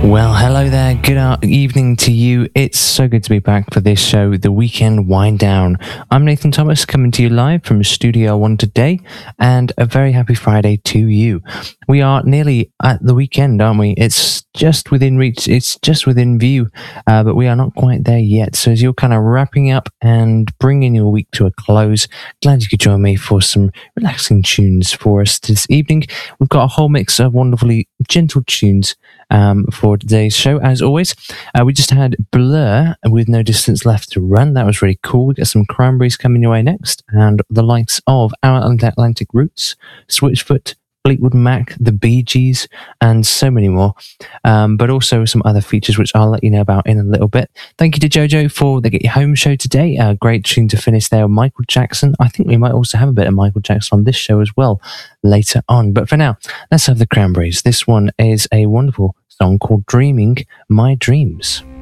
Well, hello there. Good evening to you. It's so good to be back for this show, The Weekend Wind Down. I'm Nathan Thomas, coming to you live from Studio One today, and a very happy Friday to you. We are nearly at the weekend, aren't we? It's just within reach, it's just within view, but we are not quite there yet. So as you're kind of wrapping up and bringing your week to a close, glad you could join me for some relaxing tunes for us this evening. We've got a whole mix of wonderfully gentle tunes for today's show. As always, we just had Blur with No Distance Left to Run. That was really cool. We got some Cranberries coming your way next, and the likes of Our Atlantic Roots, Switchfoot, Fleetwood Mac, the Bee Gees, and so many more. But also some other features which I'll let you know about in a little bit. Thank you to Jojo for the Get You Home show today. Great tune to finish there. Michael Jackson. I think we might also have a bit of Michael Jackson on this show as well later on. But for now, let's have the Cranberries. This one is a wonderful song called Dreaming My Dreams.